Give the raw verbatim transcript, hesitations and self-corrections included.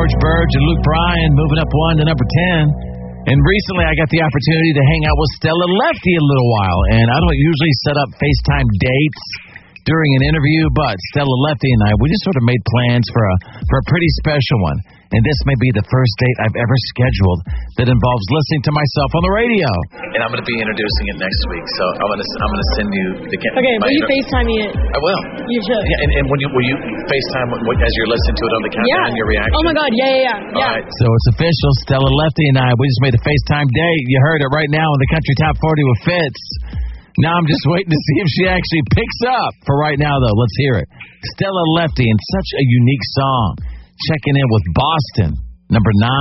George Burge and Luke Bryan moving up one to number ten. And recently I got the opportunity to hang out with Stella Lefty a little while. And I don't usually set up FaceTime dates during an interview, but Stella Lefty and I, we just sort of made plans for a for a pretty special one. And this may be the first date I've ever scheduled that involves listening to myself on the radio. And I'm going to be introducing it next week, so I'm going to I'm going to send you the. Okay, will you FaceTime me it? I will. You should. Yeah, and, and when you will you FaceTime as you're listening to it on the countdown, yeah. your reaction? Oh my God, yeah, yeah, yeah. All yeah. right. So it's official. Stella Lefty and I, we just made a FaceTime date. You heard it right now on the Country Top forty with Fitz. Now I'm just waiting to see if she actually picks up. For right now, though, let's hear it. Stella Lefty in such a unique song. Checking in with Boston, number nine.